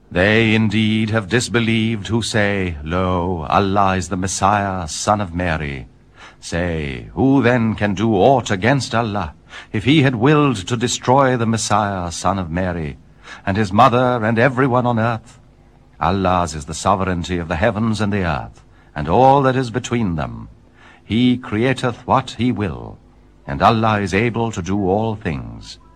They indeed have disbelieved who say, Lo, Allah is the Messiah, son of Mary. Say, who then can do aught against Allah, if he had willed to destroy the Messiah, son of Mary, and his mother and everyone on earth? Allah's is the sovereignty of the heavens and the earth, and all that is between them. He createth what he will, and Allah is able to do all things.